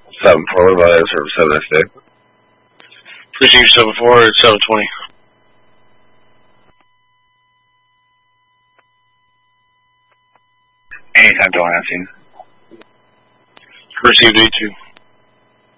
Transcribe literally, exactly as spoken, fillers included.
seven four, what about service seven next day? Receive seven four at seven twenty. Anytime, don't have seen. Received eight two.